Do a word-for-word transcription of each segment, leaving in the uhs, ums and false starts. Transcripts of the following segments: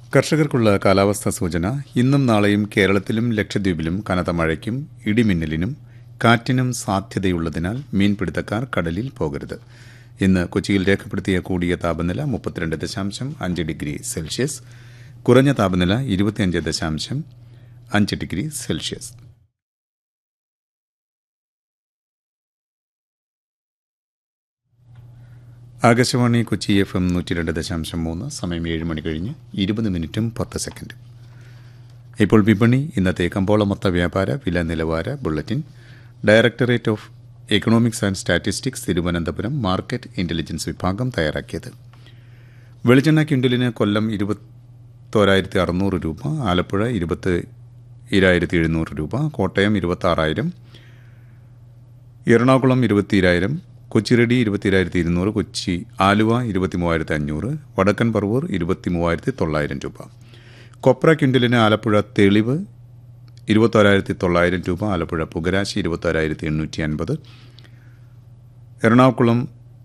കർഷകർക്കുള്ള കാലാവസ്ഥാ സൂചന. ഇന്നും നാളെയും കേരളത്തിലും ലക്ഷദ്വീപിലും കനത്ത മഴയ്ക്കും ഇടിമിന്നലിനും കാറ്റിനും സാധ്യതയുള്ളതിനാൽ മീൻപിടുത്തക്കാർ കടലിൽ പോകരുത്. ഇന്ന് കൊച്ചിയിൽ രേഖപ്പെടുത്തിയ കൂടിയ താപനില മുപ്പത്തിരണ്ട് ദശാംശം അഞ്ച് ഡിഗ്രി സെൽഷ്യസ്, കുറഞ്ഞ താപനില ഇരുപത്തിയഞ്ച് ദശാംശം അഞ്ച് degree Celsius. Akashvani Kochi F M നൂറ്റി രണ്ട് ദശാംശം മൂന്ന്. സമയം ഏഴ് മണി കഴിഞ്ഞ് ഇരുപത് മിനിറ്റും പത്ത് സെക്കൻഡ്. ഇപ്പോൾ വിപണി. ഇന്നത്തെ കമ്പോള മൊത്ത വ്യാപാര വില നിലവാര bulletin directorate of economics and statistics Thiruvananthapuram market intelligence വിഭാഗം തയ്യാറാക്കിയത്. വെളിച്ചെണ്ണ ക്വിൻ്റലിന് കൊല്ലം ഇരുപത്തോരായിരത്തി അറുന്നൂറ് രൂപ, ആലപ്പുഴ ഇരുപത്തി ഇരായിരത്തി എഴുന്നൂറ് രൂപ, കോട്ടയം ഇരുപത്താറായിരം, എറണാകുളം ഇരുപത്തിരായിരം, കൊച്ചിറെഡി ഇരുപത്തിരായിരത്തി ഇരുന്നൂറ്, കൊച്ചി ആലുവ ഇരുപത്തി മൂവായിരത്തി അഞ്ഞൂറ്, വടക്കൻ പറവൂർ ഇരുപത്തി മൂവായിരത്തി തൊള്ളായിരം രൂപ. കൊപ്ര ക്വിൻ്റലിന് ആലപ്പുഴ തെളിവ് ഇരുപത്തോരായിരത്തി തൊള്ളായിരം രൂപ, ആലപ്പുഴ പുകരാശി ഇരുപത്തോരായിരത്തി എണ്ണൂറ്റി അൻപത്, എറണാകുളം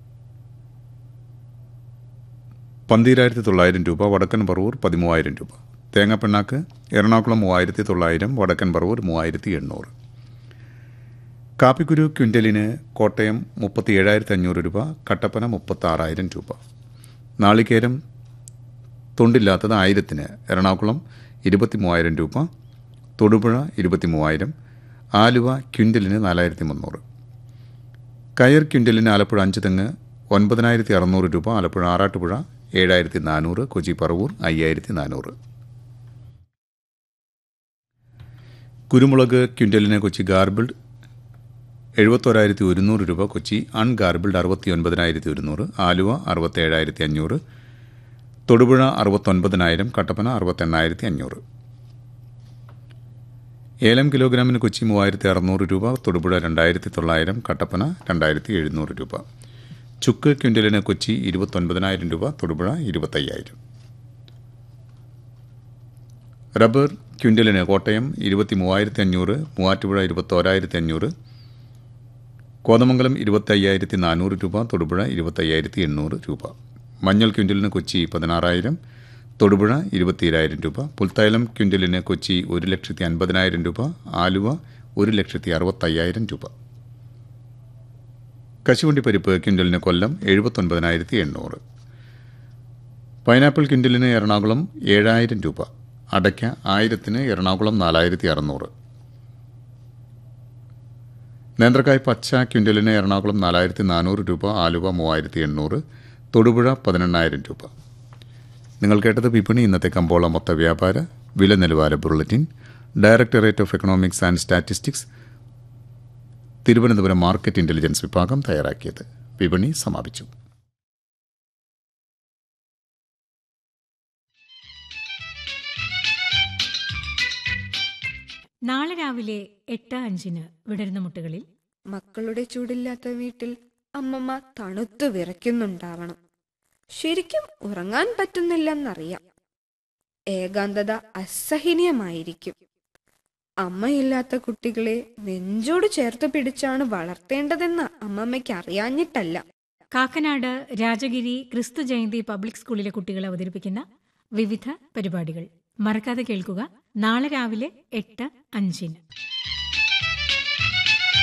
പന്തീരായിരത്തി തൊള്ളായിരം രൂപ, വടക്കൻ പറവൂർ പതിമൂവായിരം രൂപ. തേങ്ങാപ്പിണ്ണാക്ക് എറണാകുളം മൂവായിരത്തി തൊള്ളായിരം, വടക്കൻ പറവൂർ മൂവായിരത്തി എണ്ണൂറ്. കാപ്പിക്കുരു ക്വിൻ്റലിന് കോട്ടയം മുപ്പത്തി ഏഴായിരത്തി അഞ്ഞൂറ് രൂപ, കട്ടപ്പന മുപ്പത്താറായിരം രൂപ. നാളികേരം തൊണ്ടില്ലാത്തത് ആയിരത്തിന് എറണാകുളം ഇരുപത്തി മൂവായിരം രൂപ, തൊടുപുഴ ഇരുപത്തി മൂവായിരം, ആലുവ ക്വിൻ്റലിന് നാലായിരത്തി മുന്നൂറ്. കയർ ക്വിൻ്റലിന് ആലപ്പുഴ അഞ്ച് തെങ്ങ് ഒൻപതിനായിരത്തി അറുന്നൂറ് രൂപ, ആലപ്പുഴ ആറാട്ടുപുഴ ഏഴായിരത്തി നാനൂറ്, കൊച്ചി പറവൂർ അയ്യായിരത്തി നാനൂറ്. കുരുമുളക് ക്വിൻ്റലിന് കൊച്ചി ഗാർബിൾഡ് എഴുപത്തോരായിരത്തി ഒരുന്നൂറ് രൂപ, കൊച്ചി അൺഗാർബിൾഡ് അറുപത്തി ഒൻപതിനായിരത്തി ഒരുന്നൂറ്, ആലുവ അറുപത്തേഴായിരത്തി അഞ്ഞൂറ്, തൊടുപുഴ അറുപത്തൊൻപതിനായിരം, കട്ടപ്പന അറുപത്തെണ്ണായിരത്തി അഞ്ഞൂറ്. ഏലം കിലോഗ്രാമിന് കൊച്ചി മൂവായിരത്തി അറുന്നൂറ് രൂപ, തൊടുപുഴ രണ്ടായിരത്തി തൊള്ളായിരം, കട്ടപ്പന രണ്ടായിരത്തി എഴുന്നൂറ് രൂപ. ചുക്ക് ക്വിൻ്റലിന് കൊച്ചി ഇരുപത്തൊൻപതിനായിരം രൂപ, തൊടുപുഴ ഇരുപത്തയ്യായിരം. റബ്ബർ ക്വിൻ്റലിന് കോട്ടയം ഇരുപത്തി മൂവായിരത്തി അഞ്ഞൂറ്, മൂവാറ്റുപുഴ ഇരുപത്തോരായിരത്തി അഞ്ഞൂറ്, കോതമംഗലം ഇരുപത്തി അയ്യായിരത്തി നാനൂറ് രൂപ, തൊടുപുഴ ഇരുപത്തയ്യായിരത്തി എണ്ണൂറ് രൂപ. മഞ്ഞൾ ക്വിൻ്റലിന് കൊച്ചി പതിനാറായിരം, തൊടുപുഴ ഇരുപത്തിയേഴായിരം രൂപ. പുൽത്തൈലം ക്വിൻ്റലിന് കൊച്ചി ഒരു ലക്ഷത്തി അൻപതിനായിരം രൂപ, ആലുവ ഒരു ലക്ഷത്തി അറുപത്തയ്യായിരം രൂപ. കശുവണ്ടിപ്പരിപ്പ് ക്വിൻ്റലിന് കൊല്ലം എഴുപത്തൊൻപതിനായിരത്തി എണ്ണൂറ്. പൈനാപ്പിൾ ക്വിൻ്റലിന് എറണാകുളം ഏഴായിരം രൂപ, അടയ്ക്ക ആയിരത്തിന് എറണാകുളം നാലായിരത്തി അറുന്നൂറ്. നേന്ത്രക്കായ് പച്ച ക്വിൻ്റലിന് എറണാകുളം നാലായിരത്തി നാനൂറ് രൂപ, ആലുവ മൂവായിരത്തി എണ്ണൂറ്, തൊടുപുഴ പതിനെണ്ണായിരം രൂപ. നിങ്ങൾ കേട്ടത് വിപണി. ഇന്നത്തെ കമ്പോള മൊത്ത വ്യാപാര വില നിലവാര bulletin directorate of economics and statistics Thiruvananthapuram market intelligence വിഭാഗം തയ്യാറാക്കിയത്. വിപണി സമാപിച്ചു. നാളെ രാവിലെ എട്ട് അഞ്ചിന് വിടരുന്ന മുട്ടുകളിൽ മക്കളുടെ ചൂടില്ലാത്ത വീട്ടിൽ അമ്മമ്മ തണുത്തു വിറയ്ക്കുന്നുണ്ടാവണം. ശരിക്കും ഉറങ്ങാൻ പറ്റുന്നില്ലെന്നറിയാം. ഏകാന്തത അസഹനീയമായിരിക്കും. അമ്മയില്ലാത്ത കുട്ടികളെ നെഞ്ചോട് ചേർത്ത് പിടിച്ചാണ് വളർത്തേണ്ടതെന്ന് അമ്മമ്മയ്ക്ക് അറിയാഞ്ഞിട്ടല്ല. കാക്കനാട് രാജഗിരി ക്രിസ്തു ജയന്തി പബ്ലിക് സ്കൂളിലെ കുട്ടികൾ അവതരിപ്പിക്കുന്ന വിവിധ പരിപാടികൾ മറക്കാതെ കേൾക്കുക. നാളെ രാവിലെ എട്ട് അഞ്ചിന്.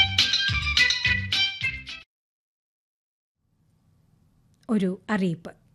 ഒരു അറിയിപ്പ്.